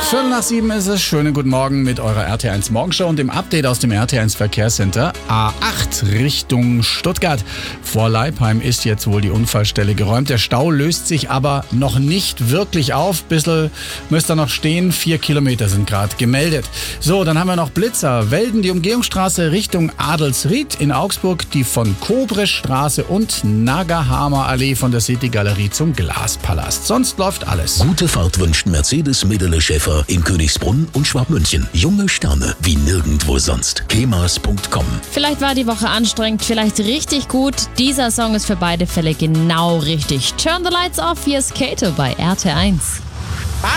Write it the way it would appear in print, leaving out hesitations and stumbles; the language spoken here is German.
6:15 ist es. Schönen guten Morgen mit eurer RT1 Morgenshow und dem Update aus dem RT1 Verkehrscenter. A8 Richtung Stuttgart. Vor Leipheim ist jetzt wohl die Unfallstelle geräumt. Der Stau löst sich aber noch nicht wirklich auf. Bissl müsst ihr noch stehen. 4 Kilometer sind gerade gemeldet. So, dann haben wir noch Blitzer. Welden, die Umgehungsstraße Richtung Adelsried in Augsburg, die von Kobrestraße und Nagahamer Allee von der City Galerie zum Glaspalast. Sonst läuft alles. Gute Fahrt wünscht Mercedes Medele Schäfer in Königsbrunn und Schwabmünchen. Junge Sterne wie nirgendwo sonst. kemas.com. Vielleicht war die Woche anstrengend, vielleicht richtig gut. Dieser Song ist für beide Fälle genau richtig. Turn the Lights Off, hier ist Kato bei RT1.